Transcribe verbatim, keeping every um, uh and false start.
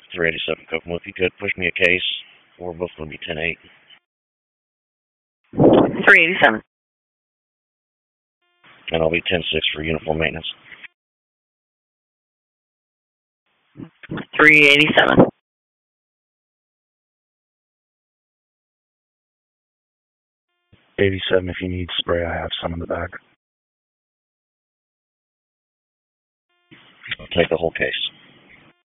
three eighty-seven Kokomo. If you could push me a case, we're both going to be ten eight. three eighty-seven. And I'll be ten six for uniform maintenance. three eighty-seven. eighty-seven, if you need spray, I have some in the back. I'll take the whole case.